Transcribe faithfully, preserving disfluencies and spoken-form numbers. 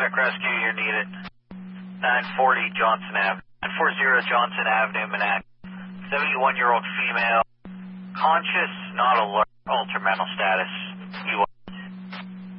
Medic rescue, you're needed. nine forty Johnson Avenue. nine forty Johnson Avenue, Manac. seventy-one-year-old female. Conscious, not alert. Altered mental status.